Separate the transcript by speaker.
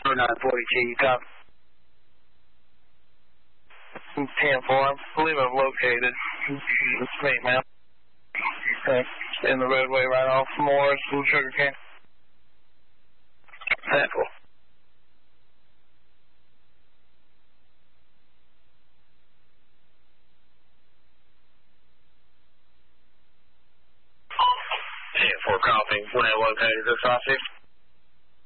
Speaker 1: 940G, copy.
Speaker 2: 10-4, I believe I've located. It's me, ma'am. Okay. In the roadway right off Morris and Sugar Cane.
Speaker 1: Central.
Speaker 3: For copy, when I located this office.